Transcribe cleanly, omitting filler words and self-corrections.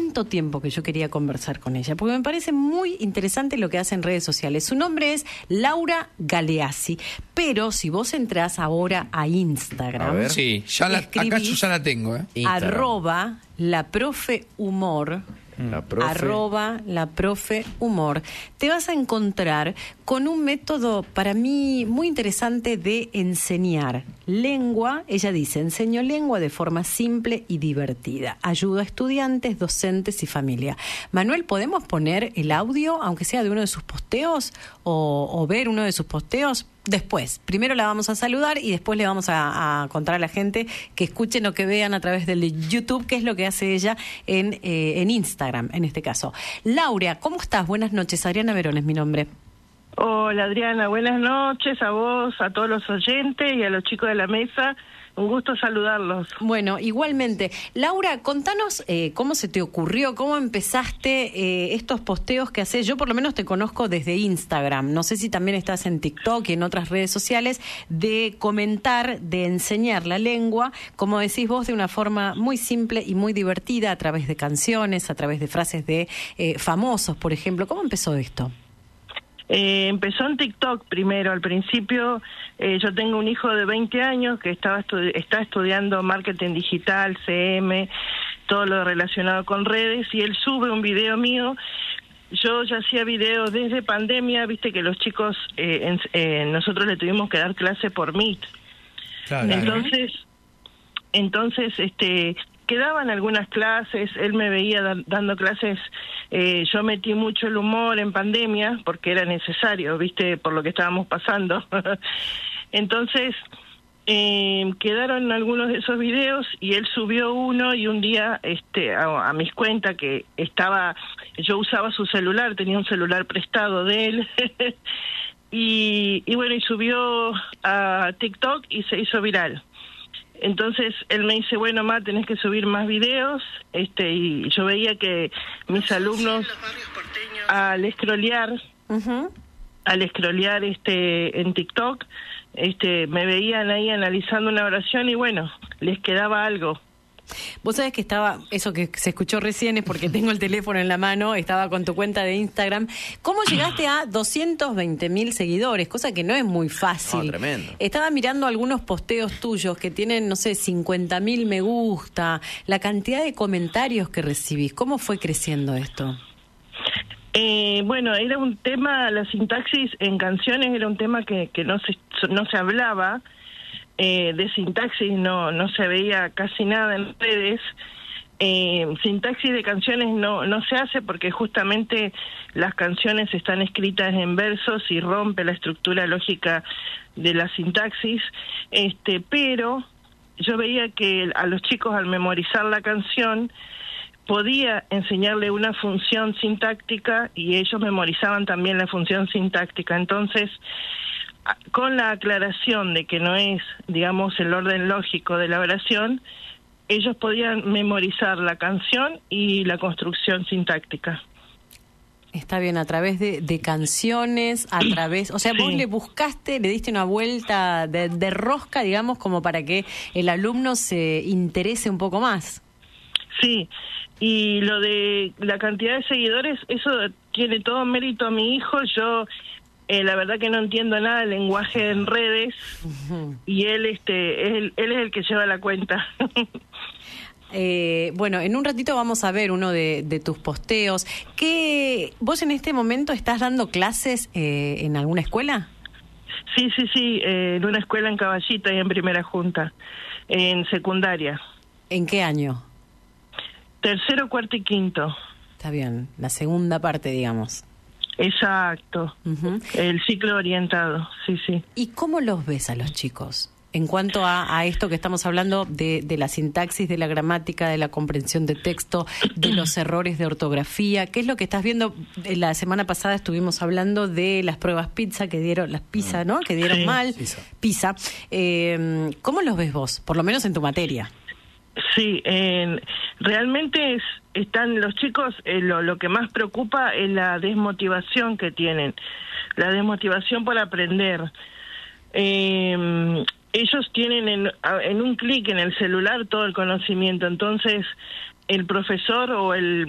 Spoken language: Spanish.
cuánto tiempo que yo quería conversar con ella, porque me parece muy interesante lo que hace en redes sociales. Su nombre es Laura Galeazzi, pero si vos entrás ahora a Instagram... A ver. Sí, acá yo ya la tengo. @laprofehumor. @laprofehumor. Te vas a encontrar con un método para mí muy interesante de enseñar lengua. Ella dice: enseño lengua de forma simple y divertida. Ayudo a estudiantes, docentes y familia. Manuel, ¿podemos poner el audio, aunque sea de uno de sus posteos, o ver uno de sus posteos? Después, primero la vamos a saludar y después le vamos a contar a la gente que escuchen o que vean a través del YouTube qué es lo que hace ella en Instagram, en este caso. Laura, ¿cómo estás? Buenas noches. Adriana Verón es mi nombre. Hola Adriana, buenas noches a vos, a todos los oyentes y a los chicos de la mesa. Un gusto saludarlos. Bueno, igualmente. Laura, contanos cómo se te ocurrió, cómo empezaste estos posteos que haces. Yo por lo menos te conozco desde Instagram. No sé si también estás en TikTok y en otras redes sociales, de comentar, de enseñar la lengua, como decís vos, de una forma muy simple y muy divertida, a través de canciones, a través de frases de famosos, por ejemplo. ¿Cómo empezó esto? Empezó en TikTok primero. Al principio yo tengo un hijo de 20 años que está estudiando marketing digital, CM, todo lo relacionado con redes, y él sube un video mío. Yo ya hacía videos desde pandemia, viste que los chicos, nosotros le tuvimos que dar clase por Meet. Claro. Entonces, quedaban algunas clases, él me veía dando clases. Yo metí mucho el humor en pandemia porque era necesario, viste, por lo que estábamos pasando. Entonces quedaron algunos de esos videos y él subió uno, y un día a mis cuentas que yo usaba su celular, tenía un celular prestado de él. y bueno, y subió a TikTok y se hizo viral. Entonces él me dice: bueno, Ma, tenés que subir más videos, y yo veía que mis alumnos al scrollear en TikTok, me veían ahí analizando una oración y bueno, les quedaba algo. Vos sabés que eso que se escuchó recién es porque tengo el teléfono en la mano, estaba con tu cuenta de Instagram. ¿Cómo llegaste a 220.000 seguidores? Cosa que no es muy fácil. No, tremendo. Estaba mirando algunos posteos tuyos que tienen, no sé, 50.000 me gusta, la cantidad de comentarios que recibís. ¿Cómo fue creciendo esto? Bueno, era un tema, la sintaxis en canciones era un tema que no se hablaba. De sintaxis no se veía casi nada en redes. Sintaxis de canciones no se hace porque justamente las canciones están escritas en versos y rompe la estructura lógica de la sintaxis. Pero yo veía que a los chicos, al memorizar la canción, podía enseñarle una función sintáctica y ellos memorizaban también la función sintáctica. Entonces, con la aclaración de que no es, digamos, el orden lógico de la oración, ellos podían memorizar la canción y la construcción sintáctica. Está bien, a través de canciones, o sea, vos le buscaste, le diste una vuelta de rosca, digamos, como para que el alumno se interese un poco más. Sí, y lo de la cantidad de seguidores, eso tiene todo mérito a mi hijo. Yo la verdad que no entiendo nada del lenguaje en redes, y él es el que lleva la cuenta. Bueno, en un ratito vamos a ver uno de tus posteos. ¿Vos en este momento estás dando clases en alguna escuela? Sí, en una escuela en Caballito y en Primera Junta, en secundaria. ¿En qué año? Tercero, cuarto y quinto. Está bien, la segunda parte, digamos. Exacto, el ciclo orientado, sí. ¿Y cómo los ves a los chicos? En cuanto a esto que estamos hablando de la sintaxis, de la gramática, de la comprensión de texto, de los errores de ortografía, ¿qué es lo que estás viendo? La semana pasada estuvimos hablando de las pruebas PISA que dieron, las PISA, ¿no? Que dieron mal, PISA. ¿Cómo los ves vos, por lo menos en tu materia? Sí, realmente están los chicos, lo que más preocupa es la desmotivación que tienen, la desmotivación por aprender. Ellos tienen en un clic en el celular todo el conocimiento, entonces el profesor o el